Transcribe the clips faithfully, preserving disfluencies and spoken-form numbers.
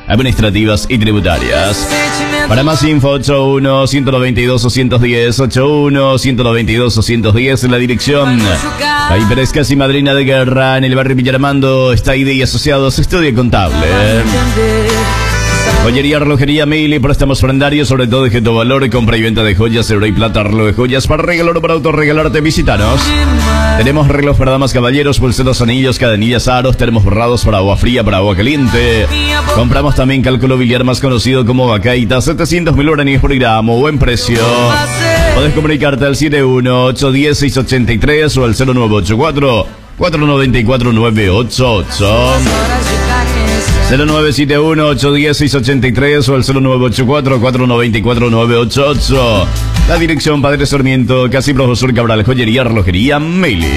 administrativas y tributarias. Para más info, ocho uno, uno nueve dos, dos uno cero, ocho uno, uno nueve dos, dos uno cero en la dirección. Ahí Pérez, casi madrina de guerra, en el barrio Villarmando, está I D y Asociados, estudio contable. Joyería, relojería, mail y préstamos prendarios, sobre todo de Geto Valor, compra y venta de joyas, oro y plata, reloj de joyas, para regalar o para autorregalarte, visitanos. Tenemos reloj para damas, caballeros, pulseros, anillos, cadenillas, aros, termos borrados para agua fría, para agua caliente. Compramos también cálculo biliar, más conocido como Bacaita, setecientos mil guaraníes por gramo, buen precio. Podés comunicarte al siete uno, ocho uno cero, seis ocho tres o al cero nueve ocho cuatro, cuatro nueve cuatro, nueve ocho ocho. cero nueve siete uno, ocho uno cero, seis ocho tres o al cero nueve ocho cuatro, cuatro nueve cuatro, nueve ocho ocho. La dirección Padre Sarmiento, casi Profesor Cabral, joyería, relojería, Meli.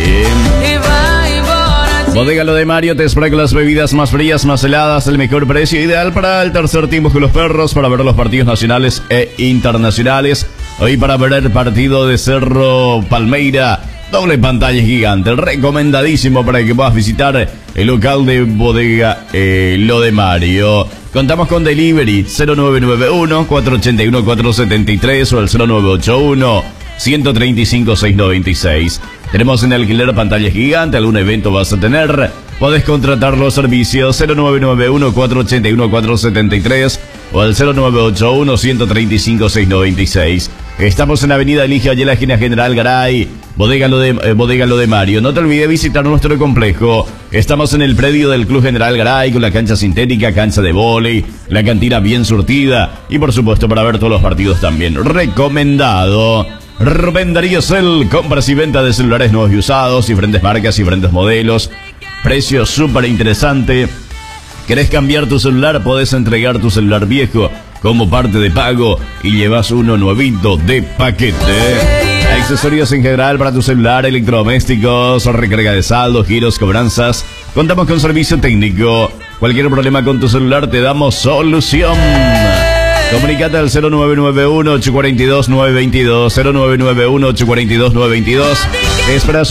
Bodega Lo de Mario te espera con las bebidas más frías, más heladas, el mejor precio, ideal para el tercer tiempo con los perros, para ver los partidos nacionales e internacionales. Hoy para ver el partido de Cerro Palmeira, doble pantalla gigante, recomendadísimo para que puedas visitar el local de Bodega eh, Lo de Mario. Contamos con delivery cero nueve nueve uno, cuatro ocho uno, cuatro siete tres o el cero nueve ocho uno, uno tres cinco, seis nueve seis. Tenemos en alquiler pantalla gigante, algún evento vas a tener, podés contratar los servicios cero nueve nueve uno, cuatro ocho uno, cuatro siete tres o al cero nueve ocho uno, uno tres cinco, seis nueve seis. Estamos en Avenida Eligio Ayala, esquina General Garay, Bodega Lo de, eh, Bodega Lo de Mario. No te olvides visitar nuestro complejo. Estamos en el predio del Club General Garay, con la cancha sintética, cancha de vóley, la cantina bien surtida y por supuesto para ver todos los partidos también. Recomendado. Rubén Darío Cel, compras y venta de celulares nuevos y usados, diferentes marcas y diferentes modelos. Precio súper interesante. ¿Querés cambiar tu celular? Podés entregar tu celular viejo como parte de pago y llevas uno nuevito de paquete. Accesorios en general para tu celular, electrodomésticos, recarga de saldo, giros, cobranzas. Contamos con servicio técnico. Cualquier problema con tu celular te damos solución. Comunicate al cero nueve nueve uno, ocho cuatro dos, nueve dos dos, cero nueve nueve uno, ocho cuatro dos, nueve dos dos. Te espera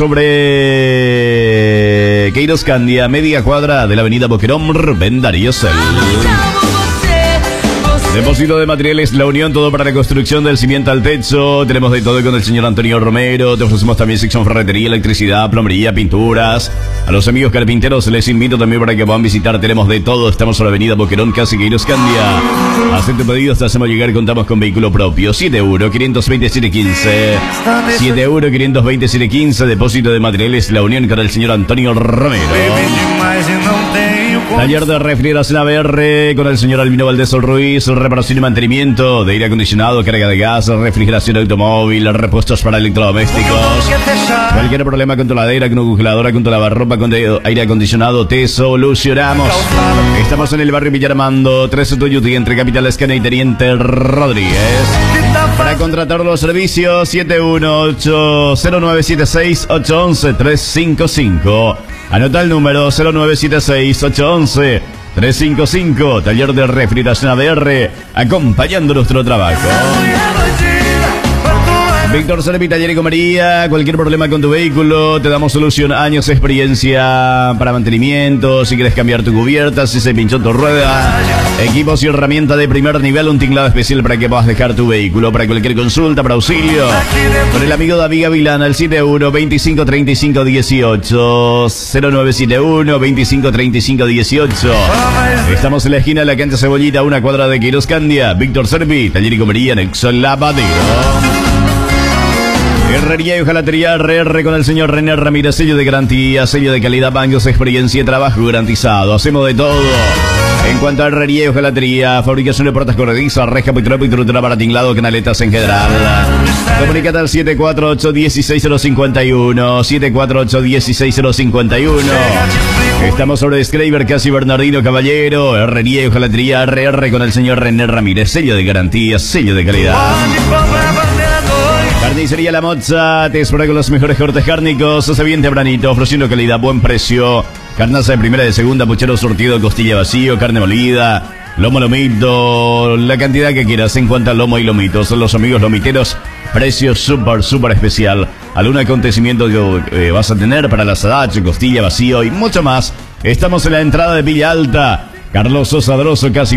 sobre Queiroz Candia, media cuadra de la avenida Boquerón, Rubén Darío Cel. Depósito de materiales La Unión, todo para la construcción del cimiento al techo. Tenemos de todo con el señor Antonio Romero. Te ofrecemos también sección ferretería, electricidad, plomería, pinturas. A los amigos carpinteros les invito también para que puedan visitar. Tenemos de todo. Estamos en la avenida Boquerón, casi Queiroz Candia. Haz tu pedido, te hacemos llegar. Contamos con vehículo propio. siete uno, quinientos veinte, siete quince. siete uno, quinientos veinte, siete quince. Depósito de materiales La Unión con el señor Antonio Romero. Taller de refrigeración A B R con el señor Albino Valdés Ruiz. Reparación y mantenimiento de aire acondicionado, carga de gas, refrigeración automóvil, repuestos para electrodomésticos. Cualquier problema con tu heladera, con tu congeladora, con tu lavarropa, con tu aire acondicionado, te solucionamos. Estamos en el barrio Villarmando, tres Tuyuti, entre Capital Escana y Teniente Rodríguez. Para contratar los servicios, siete uno ocho, cero nueve siete seis, ocho uno uno, tres cinco cinco. Anota el número cero nueve siete seis, ocho uno uno, tres cinco cinco. Taller de refrigeración A B R, acompañando nuestro trabajo. Víctor Servi, taller y comería. Cualquier problema con tu vehículo, te damos solución. Años de experiencia para mantenimiento. Si quieres cambiar tu cubierta, si se pinchó tu rueda. Equipos y herramientas de primer nivel. Un tinglado especial para que puedas dejar tu vehículo. Para cualquier consulta, para auxilio, con el amigo David Gavilán al siete uno, veinticinco, treinta y cinco, dieciocho. cero nueve siete uno, veinticinco, treinta y cinco, dieciocho. Estamos en la esquina de la cancha Cebollita, una cuadra de Queiroz Candia. Víctor Servi, taller y comería, anexo Lavadero. Herrería y hojalatería R R con el señor René Ramírez, sello de garantía, sello de calidad, bancos, experiencia y trabajo garantizado. Hacemos de todo. En cuanto a herrería y hojalatería, fabricación de puertas corredizas, reja, pitropo y trutura para tinglado, canaletas en general. Comunicate al siete cuatro ocho, uno seis cero cinco uno, siete cuatro ocho, uno seis cero cinco uno. Estamos sobre Schreiber, casi Bernardino Caballero. Herrería y hojalatería R R con el señor René Ramírez, sello de garantía, sello de calidad. Carnicería La Moza, te espera con los mejores cortes cárnicos, hace bien tempranito, ofreciendo calidad, buen precio. Carnaza de primera y de segunda, puchero surtido, costilla vacío, carne molida, lomo lomito, la cantidad que quieras en cuanto a lomo y lomitos. Son los amigos lomiteros, precio súper, súper especial. Algún acontecimiento que eh, vas a tener para la sadacho, costilla vacío y mucho más. Estamos en la entrada de Villa Alta. Carlos Sosa Droso, casi